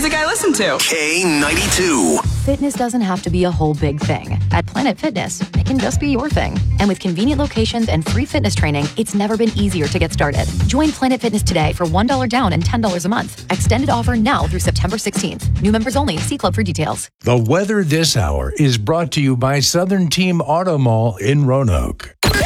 music I listen to. K92. Fitness doesn't have to be a whole big thing. At Planet Fitness, it can just be your thing. And with convenient locations and free fitness training, it's never been easier to get started. Join Planet Fitness today for $1 down and $10 a month. Extended offer now through September 16th. New members only. See Club for details. The weather this hour is brought to you by Southern Team Auto Mall in Roanoke.